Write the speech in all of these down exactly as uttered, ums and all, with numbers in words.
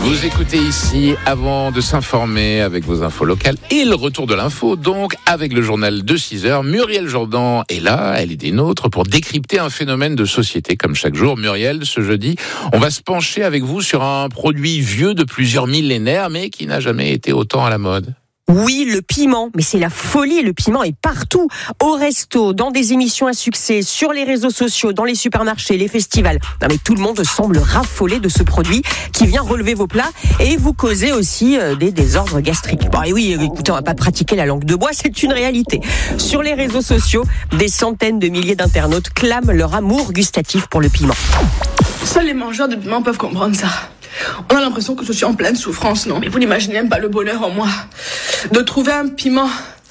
Vous écoutez ici avant de s'informer avec vos infos locales et le retour de l'info, donc avec le journal de six heures. Muriel Jourdan est là, elle est des nôtres pour décrypter un phénomène de société comme chaque jour. Muriel, ce jeudi, on va se pencher avec vous sur un produit vieux de plusieurs millénaires mais qui n'a jamais été autant à la mode. Oui, le piment, mais c'est la folie, le piment est partout, au resto, dans des émissions à succès, sur les réseaux sociaux, dans les supermarchés, les festivals. Non mais tout le monde semble raffoler de ce produit qui vient relever vos plats et vous causer aussi des désordres gastriques. Bon et oui, écoutez, on va pas pratiquer la langue de bois, c'est une réalité. Sur les réseaux sociaux, des centaines de milliers d'internautes clament leur amour gustatif pour le piment. Seuls les mangeurs de piment peuvent comprendre ça. On a l'impression que je suis en pleine souffrance, non? Mais vous n'imaginez même pas le bonheur en moi de trouver un piment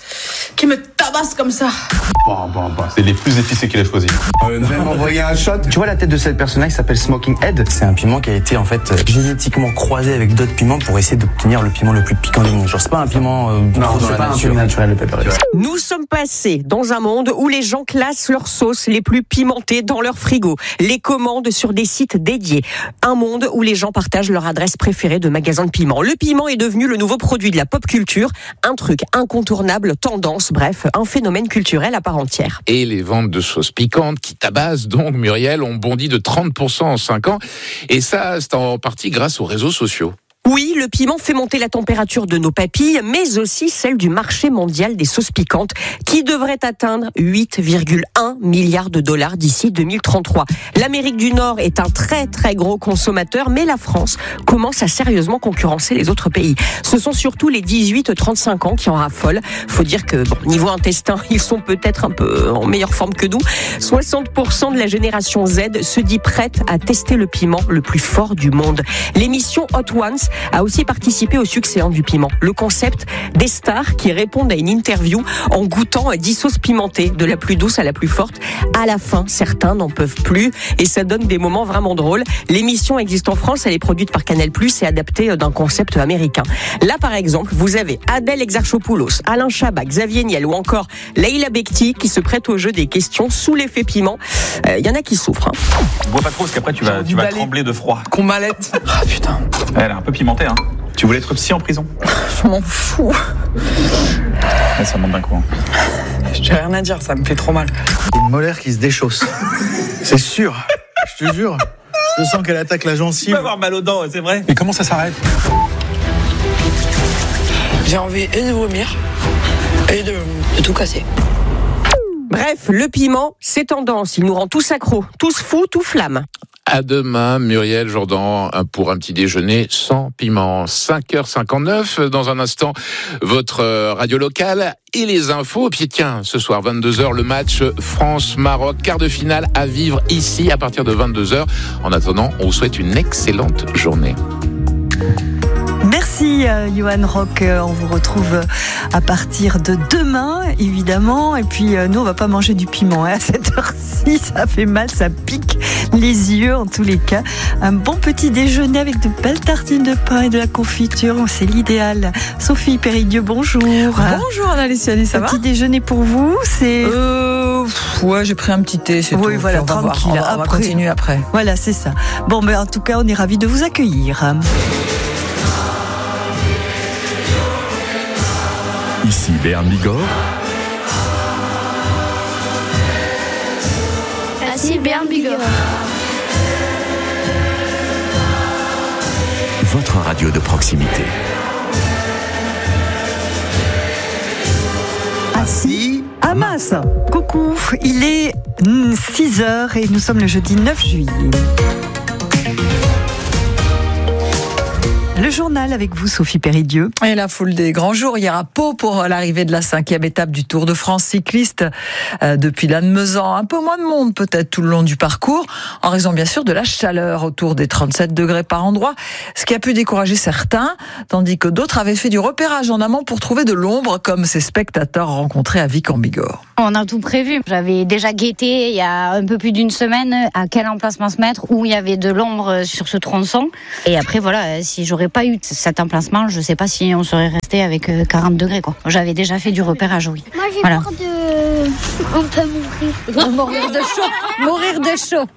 qui me tabasse comme ça. Bon, bon, bon, c'est les plus épicés qu'il a choisi. Euh, non. Même envoyer un shot. Tu vois la tête de cette personne-là qui s'appelle Smoking Head. C'est un piment qui a été en fait génétiquement croisé avec d'autres piments pour essayer d'obtenir le piment le plus piquant du monde. Genre c'est pas un piment euh, non, c'est pas nature. un piment naturel le pepper. Nous sommes passés dans un monde où les gens classent leurs sauces les plus pimentées dans leur frigo, les commandent sur des sites dédiés. Un monde où les gens partagent leur adresse préférée de magasin de piment. Le piment est devenu le nouveau produit de la pop culture, un truc incontournable, tendance, bref, un phénomène culturel à part entière. Et les ventes de sauces piquantes qui tabassent donc, Muriel, ont bondi de trente pour cent en cinq ans. Et ça, c'est en partie grâce aux réseaux sociaux. Oui, le piment fait monter la température de nos papilles, mais aussi celle du marché mondial des sauces piquantes, qui devrait atteindre huit virgule un milliards de dollars d'ici deux mille trente-trois. L'Amérique du Nord est un très très gros consommateur, mais la France commence à sérieusement concurrencer les autres pays. Ce sont surtout les dix-huit à trente-cinq ans qui en raffolent. Faut dire que, bon, niveau intestin, ils sont peut-être un peu en meilleure forme que nous. soixante pour cent de la génération Z se dit prête à tester le piment le plus fort du monde. L'émission Hot Ones a aussi participé au succès du piment. Le concept des stars qui répondent à une interview en goûtant à dix sauces pimentées, de la plus douce à la plus forte. À la fin, certains n'en peuvent plus et ça donne des moments vraiment drôles. L'émission existe en France, elle est produite par Canal plus, et adaptée d'un concept américain. Là, par exemple, vous avez Adèle Exarchopoulos, Alain Chabat, Xavier Niel ou encore Leïla Bekti qui se prête au jeu des questions sous l'effet piment. Il euh, y en a qui souffrent. Hein. Bois pas trop parce qu'après tu vas, tu vas trembler de froid. Qu'on m'allait. Ah putain. Elle est un peu pimentée, hein. Tu voulais être psy en prison? Je m'en fous. Ouais, ça monte d'un coup. Hein. J'ai rien à dire, ça me fait trop mal. Une molaire qui se déchausse. C'est sûr. Je te jure. Je sens qu'elle attaque la gencive. Tu vas avoir mal aux dents, c'est vrai. Et comment ça s'arrête? J'ai envie et de vomir et de, de tout casser. Bref, le piment, c'est tendance. Il nous rend tous accros, tous fous, tous flammes. À demain, Muriel Jourdan, pour un petit déjeuner sans piment. cinq heures cinquante-neuf, dans un instant, votre radio locale et les infos. Puis tiens, ce soir, vingt-deux heures, le match France-Maroc, quart de finale à vivre ici à partir de vingt-deux heures. En attendant, on vous souhaite une excellente journée. Merci euh, Johan Rock, euh, on vous retrouve à partir de demain évidemment, et puis euh, nous on va pas manger du piment hein, à cette heure-ci, ça fait mal, ça pique les yeux en tous les cas. Un bon petit déjeuner avec de belles tartines de pain et de la confiture, c'est l'idéal. Sophie Péridieu, bonjour. Bonjour Anna Luciani, ça va? Petit déjeuner pour vous, c'est... Euh, ouais, j'ai pris un petit thé, c'est oui, tout. Voilà, on va tranquille. voir. On va, on va après, continuer après. Voilà, c'est ça. Bon, mais en tout cas, on est ravis de vous accueillir. Ici Béarn Bigorre. Ici Béarn Bigorre. Votre radio de proximité. Assis à Masse. Coucou, il est six heures et nous sommes le jeudi neuf juillet. Le journal avec vous, Sophie Péridieu. Et la foule des grands jours hier à Pau pour l'arrivée de la cinquième étape du Tour de France cycliste. Euh, depuis Lannemezan, un peu moins de monde peut-être tout le long du parcours, en raison bien sûr de la chaleur autour des trente-sept degrés par endroit, ce qui a pu décourager certains, tandis que d'autres avaient fait du repérage en amont pour trouver de l'ombre, comme ces spectateurs rencontrés à Vic-en-Bigorre. On a tout prévu. J'avais déjà guetté il y a un peu plus d'une semaine à quel emplacement se mettre, où il y avait de l'ombre sur ce tronçon. Et après voilà, si j'aurais pas eu cet emplacement, je sais pas si on serait resté avec quarante degrés quoi. J'avais déjà fait du repérage, oui. Moi j'ai voilà. peur de... On peut mourir. Mourir de chaud. Mourir de chaud.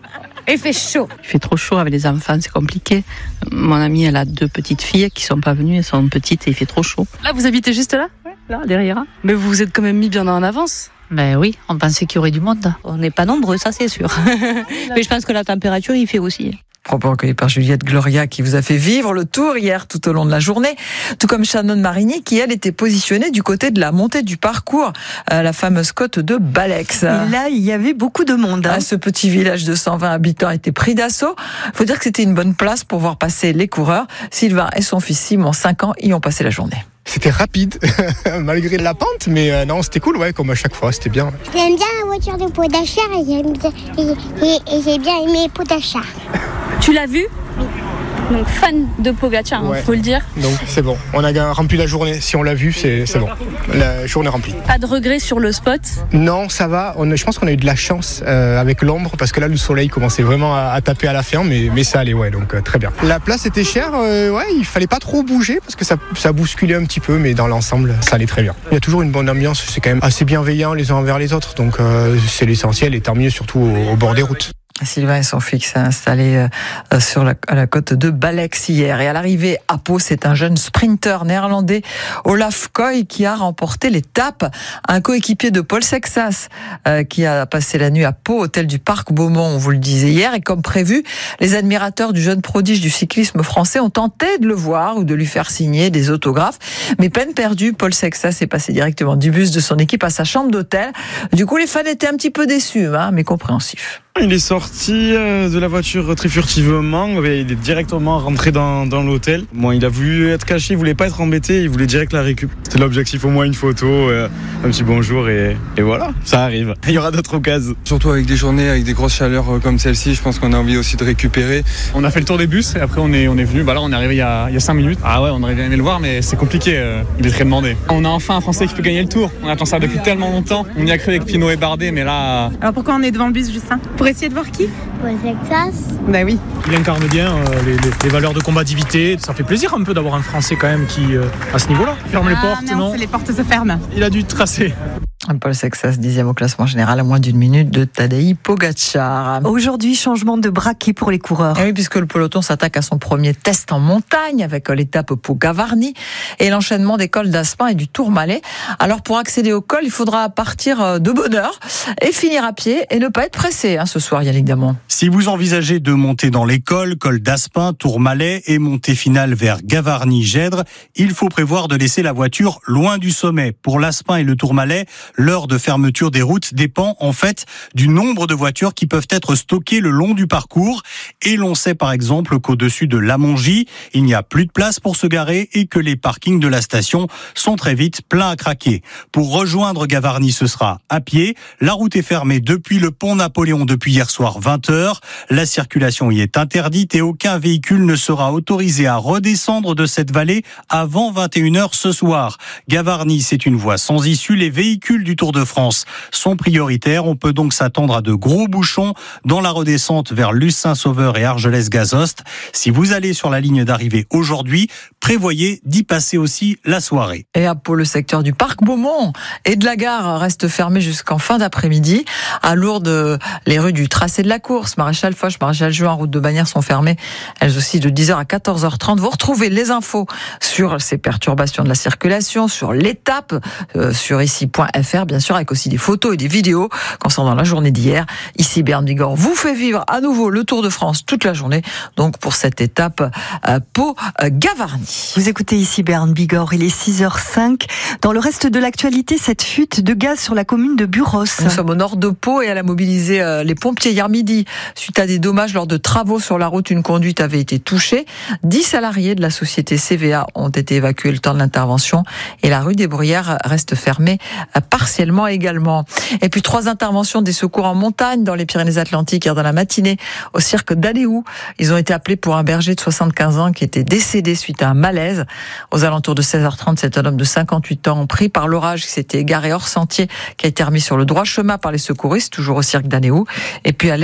Il fait chaud. Il fait trop chaud avec les enfants, c'est compliqué. Mon amie, elle a deux petites filles qui sont pas venues, elles sont petites et il fait trop chaud. Là, vous habitez juste là ? Ouais, là, derrière. Mais vous vous êtes quand même mis bien en avance ? Ben oui, on pensait qu'il y aurait du monde. On n'est pas nombreux, ça c'est sûr. Mais je pense que la température, il fait aussi. Propos recueillis par Juliette Gloria qui vous a fait vivre le tour hier tout au long de la journée, tout comme Shannon Marini qui elle était positionnée du côté de la montée du parcours, euh, la fameuse côte de Balex. Et là, il y avait beaucoup de monde. Hein. Ah, ce petit village de cent vingt habitants a été pris d'assaut. Il faut dire que c'était une bonne place pour voir passer les coureurs. Sylvain et son fils Simon, cinq ans, y ont passé la journée. C'était rapide, malgré la pente, mais euh, non, c'était cool, ouais, comme à chaque fois, c'était bien. J'aime bien la voiture de Pogacar et j'aime bien, et, et, et j'ai bien aimé Pogacar. Tu l'as vu ? Oui. Donc fan de Pogacar, il ouais. faut le dire. Donc c'est bon, on a rempli la journée. Si on l'a vu, c'est, c'est bon. La journée remplie. Pas de regret sur le spot ? Non, ça va. On, je pense qu'on a eu de la chance euh, avec l'ombre parce que là, le soleil commençait vraiment à, à taper à la fin, mais, mais ça allait, ouais, donc euh, très bien. La place était chère, euh, ouais, il fallait pas trop bouger parce que ça, ça bousculait un petit peu, mais dans l'ensemble, ça allait très bien. Il y a toujours une bonne ambiance, c'est quand même assez bienveillant les uns envers les autres, donc euh, c'est l'essentiel et tant mieux surtout au, au bord des routes. Sylvain et son fils s'est installé euh, sur la, à la côte de Balex hier. Et à l'arrivée à Pau, c'est un jeune sprinter néerlandais, Olaf Koy, qui a remporté l'étape. Un coéquipier de Paul Sexas euh, qui a passé la nuit à Pau, hôtel du Parc Beaumont, on vous le disait hier. Et comme prévu, les admirateurs du jeune prodige du cyclisme français ont tenté de le voir ou de lui faire signer des autographes. Mais peine perdue, Paul Sexas est passé directement du bus de son équipe à sa chambre d'hôtel. Du coup, les fans étaient un petit peu déçus, hein, mais compréhensifs. Il est sorti de la voiture très furtivement, il est directement rentré dans, dans l'hôtel. Bon, il a voulu être caché, il voulait pas être embêté, il voulait direct la récup. C'était l'objectif, au moins une photo, euh, un petit bonjour et, et voilà, ça arrive. Il y aura d'autres occasions. Surtout avec des journées, avec des grosses chaleurs comme celle-ci, je pense qu'on a envie aussi de récupérer. On a fait le tour des bus et après on est, on est venu, bah là on est arrivé il y a, il y a cinq minutes. Ah ouais, on aurait bien aimé le voir mais c'est compliqué, euh, il est très demandé. On a enfin un Français qui peut gagner le tour, on attend ça depuis tellement longtemps. On y a cru avec Pinot et Bardet mais là... Alors pourquoi on est devant le bus, Justin ? Pour essayer de voir qui ? Paul Sexas. Bah oui. Il incarne bien euh, les, les, les valeurs de combativité. Ça fait plaisir un peu d'avoir un Français quand même qui, euh, à ce niveau-là, ferme ah, les portes, non, non les portes se ferment. Il a dû tracer. Paul Sexas, dixième au classement général, à moins d'une minute de Tadej Pogacar. Aujourd'hui, changement de braquet pour les coureurs. Et oui, puisque le peloton s'attaque à son premier test en montagne avec l'étape Pau-Gavarnie et l'enchaînement des cols d'Aspin et du Tourmalet. Alors, pour accéder au col, il faudra partir de bonne heure et finir à pied et ne pas être pressé hein, ce soir, Yannick Damon. Si vous envisagez de monter dans les cols, col d'Aspin, Tourmalet et montée finale vers Gavarnie-Gèdre, il faut prévoir de laisser la voiture loin du sommet. Pour l'Aspin et le Tourmalet, l'heure de fermeture des routes dépend en fait du nombre de voitures qui peuvent être stockées le long du parcours. Et l'on sait par exemple qu'au-dessus de Lamongie, il n'y a plus de place pour se garer et que les parkings de la station sont très vite pleins à craquer. Pour rejoindre Gavarnie, ce sera à pied. La route est fermée depuis le pont Napoléon depuis hier soir vingt heures. La circulation y est interdite et aucun véhicule ne sera autorisé à redescendre de cette vallée avant vingt et une heures ce soir. Gavarnie, c'est une voie sans issue. Les véhicules du Tour de France sont prioritaires. On peut donc s'attendre à de gros bouchons dans la redescente vers Luce-Saint-Sauveur et Argelès-Gazost. Si vous allez sur la ligne d'arrivée aujourd'hui, prévoyez d'y passer aussi la soirée. Et à Pau, le secteur du Parc Beaumont et de la gare reste fermé jusqu'en fin d'après-midi. À Lourdes, les rues du tracé de la course, Maréchal Foch, Maréchal Juin, route de Bagnères sont fermées, elles aussi de dix heures à quatorze heures trente. Vous retrouvez les infos sur ces perturbations de la circulation, sur l'étape, euh, sur ici point f r, bien sûr, avec aussi des photos et des vidéos concernant la journée d'hier. Ici, Berne Bigorre vous fait vivre à nouveau le Tour de France toute la journée, donc pour cette étape euh, Pau-Gavarnie. Vous écoutez ici Berne Bigorre, il est six heures cinq. Dans le reste de l'actualité, cette fuite de gaz sur la commune de Buros. Nous sommes au nord de Pau et elle a mobilisé euh, les pompiers hier midi. Suite à des dommages lors de travaux sur la route, une conduite avait été touchée. Dix salariés de la société C V A ont été évacués le temps de l'intervention et la rue des Bruyères reste fermée euh, partiellement également. Et puis trois interventions des secours en montagne dans les Pyrénées-Atlantiques hier dans la matinée au cirque d'Aléou. Ils ont été appelés pour un berger de soixante-quinze ans qui était décédé suite à un malaise. Aux alentours de seize heures trente, c'est un homme de cinquante-huit ans pris par l'orage qui s'était égaré hors sentier qui a été remis sur le droit chemin par les secouristes, toujours au cirque d'Aléou. Et puis à l'Esquin,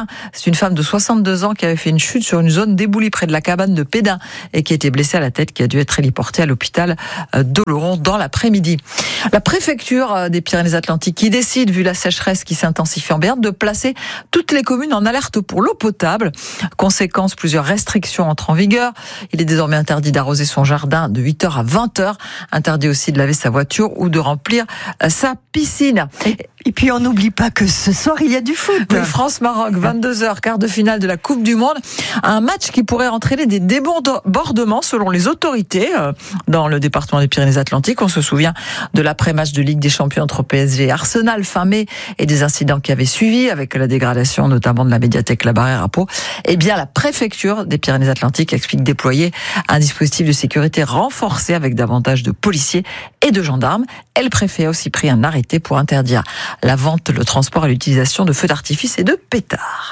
C'est une femme de soixante-deux ans qui avait fait une chute sur une zone déboulie près de la cabane de Pédin et qui était blessée à la tête, qui a dû être héliportée à l'hôpital d'Oloron dans l'après-midi. La préfecture des Pyrénées-Atlantiques qui décide, vu la sécheresse qui s'intensifie en Béarn, de placer toutes les communes en alerte pour l'eau potable. Conséquence, plusieurs restrictions entrent en vigueur. Il est désormais interdit d'arroser son jardin de huit heures à vingt heures. Interdit aussi de laver sa voiture ou de remplir sa piscine. Et, et puis on n'oublie pas que ce soir il y a du foot. Oui, France-Maroc, vingt-deux heures, quart de finale de la Coupe du Monde. Un match qui pourrait entraîner des débordements selon les autorités dans le département des Pyrénées-Atlantiques. On se souvient de l'après-match de Ligue des Champions entre P S G et Arsenal fin mai et des incidents qui avaient suivi avec la dégradation notamment de la médiathèque La Barrière à Pau. Eh bien, la préfecture des Pyrénées-Atlantiques explique déployer un dispositif de sécurité renforcé avec davantage de policiers et de gendarmes. Et le préfet a aussi pris un arrêté pour interdire la vente, le transport et l'utilisation de feux d'artifice et de pétards.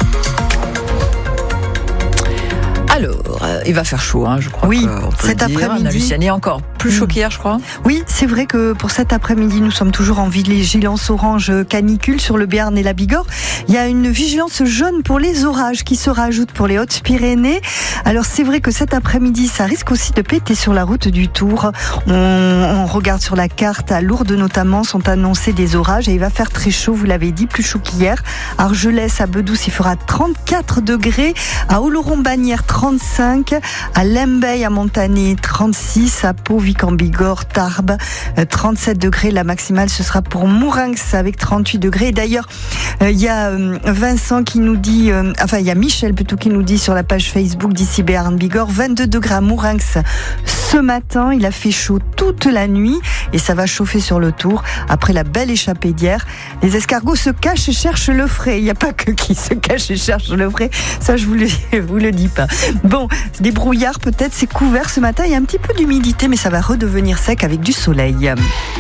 Alors, euh, il va faire chaud, hein, je crois. Oui, on peut cet le dire. après-midi. Luciani encore plus chaud qu'hier, je crois. Oui, c'est vrai que pour cet après-midi, nous sommes toujours en vigilance orange canicule sur le Béarn et la Bigorre. Il y a une vigilance jaune pour les orages qui se rajoutent pour les Hautes-Pyrénées. Alors c'est vrai que cet après-midi, ça risque aussi de péter sur la route du Tour. On, on regarde sur la carte, à Lourdes notamment, sont annoncés des orages et il va faire très chaud, vous l'avez dit, plus chaud qu'hier. Argelès, à Bedouce, il fera trente-quatre degrés. À Oloron-Bagnères, trente-cinq. À Lembeil, à Montané, trente-six. À Pau, Vic en Bigorre, Tarbes, trente-sept degrés. La maximale, ce sera pour Mourinx avec trente-huit degrés. Et d'ailleurs, il euh, y a euh, Vincent qui nous dit, euh, enfin, il y a Michel plutôt qui nous dit sur la page Facebook d'ici Béarn Bigorre, vingt-deux degrés à Mourinx ce matin. Il a fait chaud toute la nuit et ça va chauffer sur le Tour. Après la belle échappée d'hier, les escargots se cachent et cherchent le frais. Il n'y a pas que qui se cachent et cherchent le frais. Ça, je vous le, vous le dis pas. Bon, des brouillards peut-être, c'est couvert ce matin. Il y a un petit peu d'humidité, mais ça va redevenir sec avec du soleil.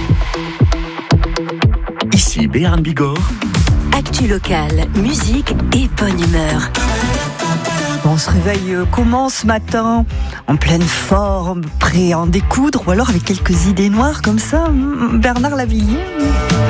Ici Béarn Bigorre. Actu locale, musique et bonne humeur. On se réveille comment ce matin? En pleine forme, prêt à en découdre, ou alors avec quelques idées noires comme ça, Bernard Lavilliers?